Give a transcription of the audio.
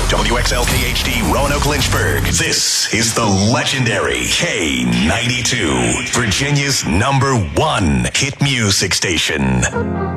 WXLKHD Roanoke Lynchburg. This is the legendary K92, Virginia's #1 hit music station.